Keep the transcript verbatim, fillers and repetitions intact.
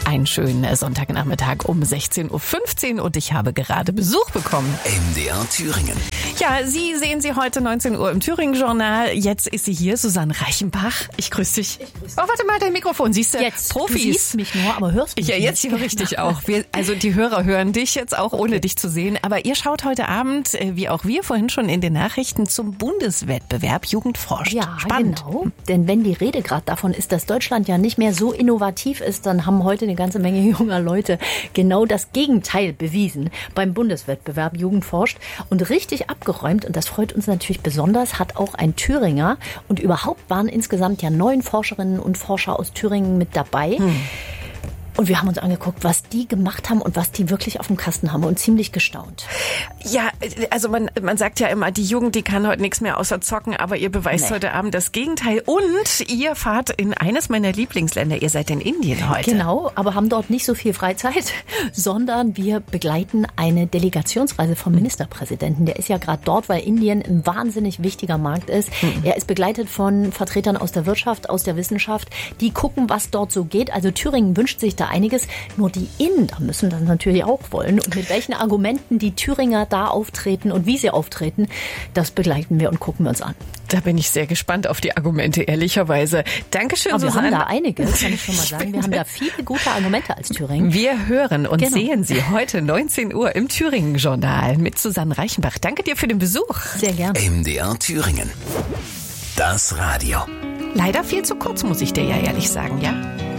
einen schönen Sonntagnachmittag um sechzehn Uhr fünfzehn und ich habe gerade Besuch bekommen. M D R Thüringen. Ja, Sie sehen sie heute neunzehn Uhr im Thüringen-Journal. Jetzt ist sie hier, Susanne Reichenbach. Ich grüße dich. Ich grüß dich. Oh, warte mal, dein Mikrofon. Siehst du, jetzt, Profis. Du siehst mich nur, aber hörst mich Ja, jetzt nicht. hier richtig auch. Wir, also die Hörer hören dich jetzt auch, ohne okay. dich zu sehen. Aber ihr schaut heute Abend, wie auch wir vorhin schon in den Nachrichten, zum Bundeswettbewerb Jugend forscht. Ja, spannend. Genau. Denn wenn die Rede gerade davon ist, dass Deutschland ja nicht mehr so innovativ ist, dann haben heute eine ganze Menge junger Leute genau das Gegenteil bewiesen beim Bundeswettbewerb Jugend forscht und richtig abgeräumt. Und das freut uns natürlich besonders, hat auch ein Thüringer. Und überhaupt waren insgesamt ja neun Forscherinnen und Forscher aus Thüringen mit dabei. Hm. Und wir haben uns angeguckt, was die gemacht haben und was die wirklich auf dem Kasten haben und ziemlich gestaunt. Ja, also man, man sagt ja immer, die Jugend, die kann heute nichts mehr außer zocken, aber ihr beweist nee. heute Abend das Gegenteil. Und ihr fahrt in eines meiner Lieblingsländer, ihr seid in Indien heute. Genau, aber haben dort nicht so viel Freizeit, sondern wir begleiten eine Delegationsreise vom Ministerpräsidenten. Der ist ja gerade dort, weil Indien ein wahnsinnig wichtiger Markt ist. Mhm. Er ist begleitet von Vertretern aus der Wirtschaft, aus der Wissenschaft, die gucken, was dort so geht. Also Thüringen wünscht sich da einiges. Nur die Inder müssen das natürlich auch wollen. Und mit welchen Argumenten die Thüringer da auftreten und wie sie auftreten, das begleiten wir und gucken wir uns an. Da bin ich sehr gespannt auf die Argumente, ehrlicherweise. Dankeschön, Aber wir Susanne. haben da einige, kann ich schon mal sagen. Wir haben da viele gute Argumente als Thüringen. Wir hören und genau. sehen Sie heute neunzehn Uhr im Thüringen-Journal mit Susanne Reichenbach. Danke dir für den Besuch. Sehr gerne. M D R Thüringen. Das Radio. Leider viel zu kurz, muss ich dir ja ehrlich sagen, ja?